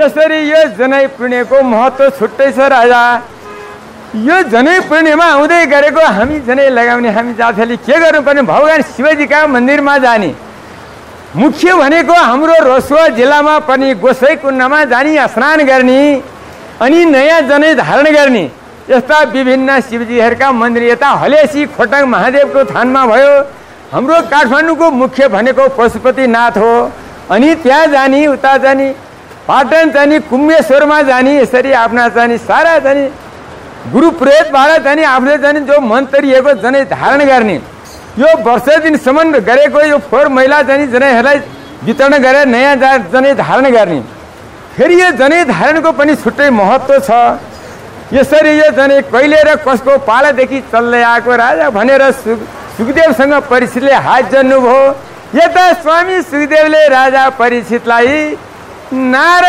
यसरी यो जनै पुण्यको महत्त्व छुट्टै छ राजा। यो जनै पुण्यमा आउँदै गरेको हामी जनै लगाउने हामी जातिले के गर्नुपर्ने? भगवान शिवजीका मन्दिरमा जाने, मुख्य भनेको हाम्रो रसुवा जिल्लामा पनि गोसाइकुण्डमा जानी स्नान गर्ने अनि नयाँ जनै धारण गर्ने। यस्ता विभिन्न शिवजीहरूका मन्दिर यता हलेसी खोटाङ महादेवको थानमा भयो। हाम्रो काठमाडौँको मुख्य भनेको पशुपतिनाथ हो। अनि त्यहाँ जाने, उता जाने, पाटन जाने, कुम्मेश्वरमा जाने, यसरी आफ्ना जाने सारा जाने गुरु पुरोहितबाट जाने आफूले जाने जो मन्त्रिएको जनै धारण गर्ने। यो वर्ष दिनसम्म गरेको यो फोहोर मैला जाने जनैहरूलाई वितरण गरेर नयाँ जनै धारण गर्ने। फेरि यो जनै धारणको पनि छुट्टै महत्त्व छ। यसरी यो जनै कहिले र कसको पालादेखि चल्दै आएको राजा भनेर सुखदेवसँग परीक्षितले हात जोड्नुभयो। यता स्वामी सुखदेवले राजा परीक्षितलाई नारायण